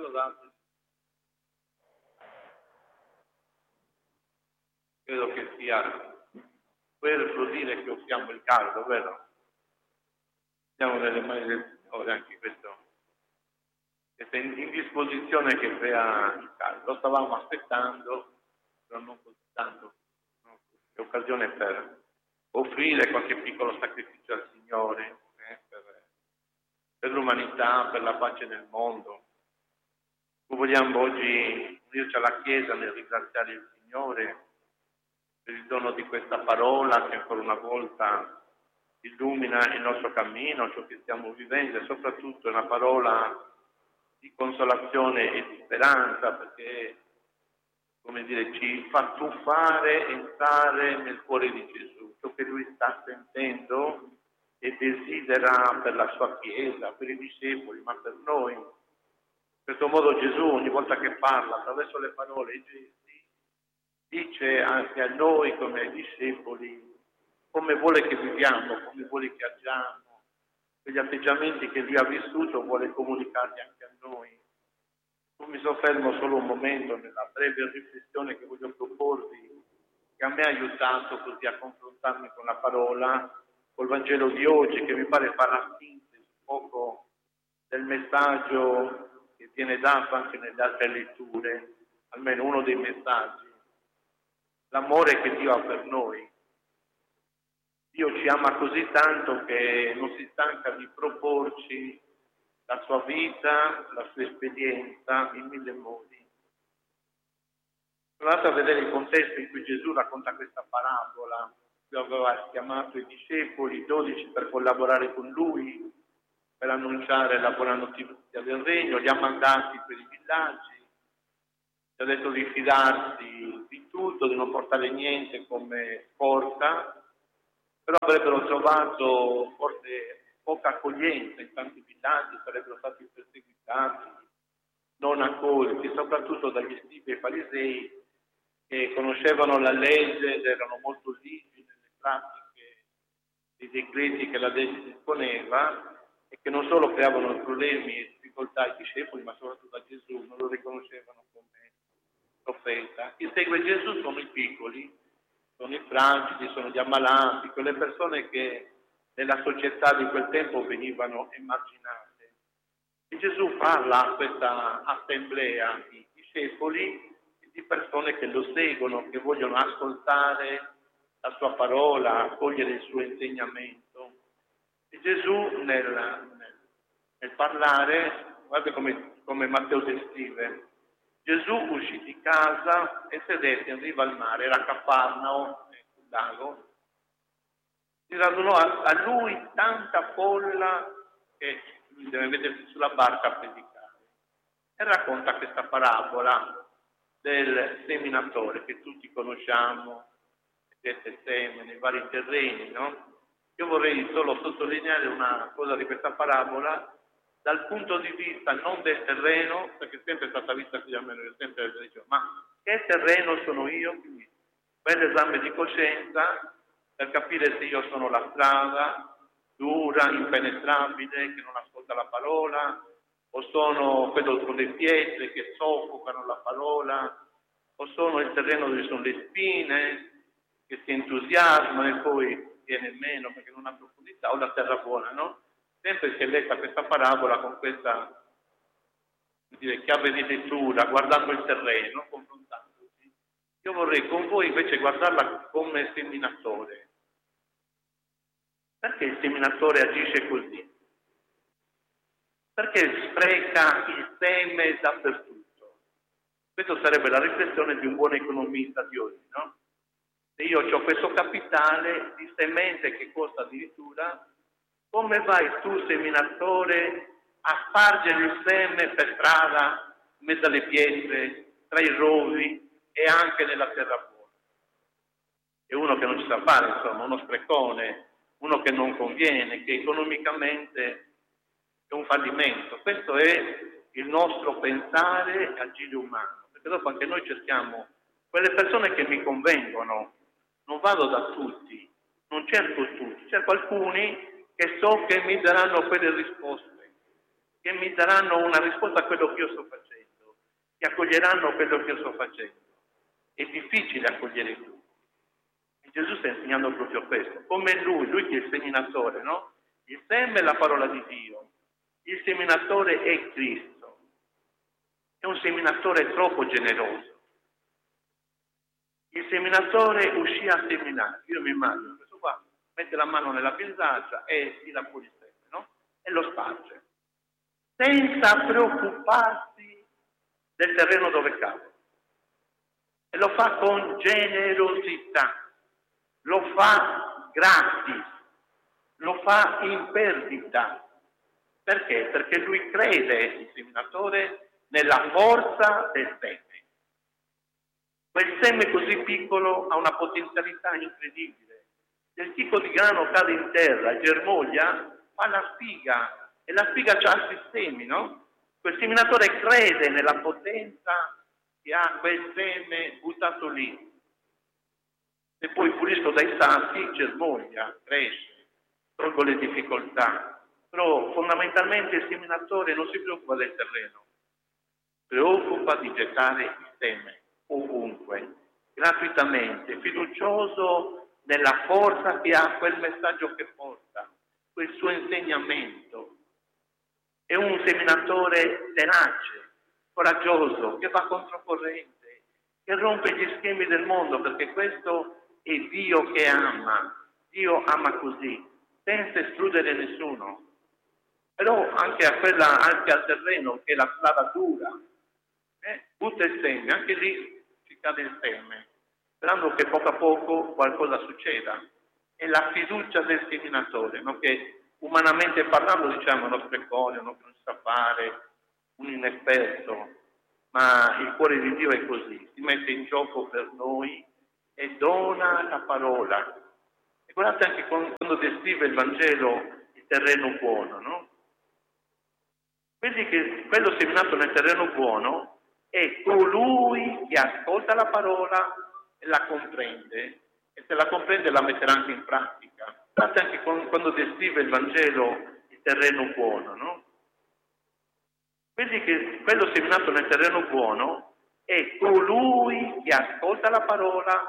lodato. Credo che sia per dire che offriamo il caldo, vero? Siamo nelle mani del Signore anche questo. Questa indisposizione che crea il caldo. Lo stavamo aspettando, però non così tanto. No? È occasione per offrire qualche piccolo sacrificio al Signore, per l'umanità, per la pace nel mondo. Vogliamo oggi unirci alla Chiesa nel ringraziare il Signore per il dono di questa parola che ancora una volta illumina il nostro cammino, ciò che stiamo vivendo, e soprattutto è una parola di consolazione e di speranza, perché, come dire, ci fa tuffare, entrare nel cuore di Gesù, ciò che Lui sta sentendo e desidera per la sua Chiesa, per i discepoli, ma per noi. In questo modo Gesù, ogni volta che parla, attraverso le parole e i gesti, dice anche a noi come ai discepoli come vuole che viviamo, come vuole che agiamo, quegli atteggiamenti che Lui ha vissuto vuole comunicarli anche a noi. Non mi soffermo solo un momento nella breve riflessione che voglio proporvi, che a me ha aiutato così a confrontarmi con la parola, col Vangelo di oggi, che mi pare fa la sintesi un poco del messaggio che viene dato anche nelle altre letture, almeno uno dei messaggi, l'amore che Dio ha per noi. Dio ci ama così tanto che non si stanca di proporci la sua vita, la sua esperienza in mille modi. Provate a vedere il contesto in cui Gesù racconta questa parabola. Lui aveva chiamato i discepoli, 12, per collaborare con Lui, per annunciare la buona notizia del Regno, li ha mandati per i villaggi, gli ha detto di fidarsi di tutto, di non portare niente come porta, però avrebbero trovato forse poca accoglienza in tanti villaggi, sarebbero stati perseguitati, non accolti, soprattutto dagli scribi e farisei che conoscevano la legge ed erano molto rigidi nelle pratiche dei decreti che la legge disponeva e che non solo creavano problemi e difficoltà ai discepoli, ma soprattutto a Gesù, non lo riconoscevano come profeta. Chi segue Gesù sono i piccoli, sono i fragili, sono gli ammalati, quelle persone che nella società di quel tempo venivano emarginate. E Gesù parla a questa assemblea di discepoli e di persone che lo seguono, che vogliono ascoltare la sua parola, accogliere il suo insegnamento. E Gesù nel parlare, guardate come Matteo descrive, Gesù uscì di casa e sedette in riva al mare, era a Cafarnao, sul lago. Si radunò a lui tanta folla che lui deve mettersi sulla barca a predicare. E racconta questa parabola del seminatore che tutti conosciamo, che seme nei vari terreni, no? Io vorrei solo sottolineare una cosa di questa parabola dal punto di vista non del terreno, perché è sempre stata vista qui almeno io sempre dicevo, ma che terreno sono io? Quindi bell'esame di coscienza per capire se io sono la strada dura, impenetrabile, che non ascolta la parola, o sono quello con le pietre che soffocano la parola, o sono il terreno dove sono le spine, che si entusiasmano e poi viene meno perché non ha profondità, o la terra buona, no? Sempre si è letta questa parabola con questa chiave di lettura, guardando il terreno, confrontandosi. Io vorrei con voi invece guardarla come seminatore. Perché il seminatore agisce così? Perché spreca il seme dappertutto? Questa sarebbe la riflessione di un buon economista di oggi, no? Se io ho questo capitale di semente che costa addirittura, come vai tu, seminatore, a spargere il seme per strada, in mezzo alle pietre, tra i rovi e anche nella terra buona? È uno che non ci sa fare, insomma, uno sprecone, uno che non conviene, che economicamente è un fallimento. Questo è il nostro pensare e agire umano, perché dopo anche noi cerchiamo quelle persone che mi convengono. Non vado da tutti, non cerco tutti, cerco alcuni che so che mi daranno quelle risposte. che mi daranno una risposta a quello che io sto facendo, che accoglieranno quello che io sto facendo. È difficile accogliere tutti. E Gesù sta insegnando proprio questo, come lui che è il seminatore, no? Il seme è la parola di Dio, il seminatore è Cristo, è un seminatore troppo generoso. Il seminatore uscì a seminare, io mi immagino, questo qua mette la mano nella pinzaccia e tira fuori il seme, no? E lo sparge, senza preoccuparsi del terreno dove cade. E lo fa con generosità, lo fa gratis, lo fa in perdita. Perché? Perché lui crede, il seminatore, nella forza del seme. Quel seme così piccolo ha una potenzialità incredibile. Se il chicco di grano cade in terra, germoglia, fa la spiga, e la spiga ha altri semi, no? Quel seminatore crede nella potenza che ha quel seme buttato lì. Se poi pulisco dai sassi, germoglia, cresce, tolgo le difficoltà. Però fondamentalmente il seminatore non si preoccupa del terreno, preoccupa di gettare il seme ovunque, gratuitamente, fiducioso nella forza che ha quel messaggio che porta, quel suo insegnamento. È un seminatore tenace, coraggioso, che va controcorrente, che rompe gli schemi del mondo, perché questo è Dio che ama. Dio ama così, senza escludere nessuno. Però anche al terreno, che è la strada dura, butta il seme, anche lì ci cade il seme, sperando che poco a poco qualcosa succeda. È la fiducia del seminatore, no? Che umanamente parlando diciamo uno sprecone, uno che non sa fare, un inesperto, ma il cuore di Dio è così, si mette in gioco per noi e dona la parola. E guardate anche quando descrive il Vangelo il terreno buono, no? Vedi che quello seminato nel terreno buono è colui che ascolta la parola e la comprende, e se la comprende la metterà anche in pratica. Guardate anche quando descrive il Vangelo il terreno buono, no? Vedi che quello seminato nel terreno buono è colui che ascolta la parola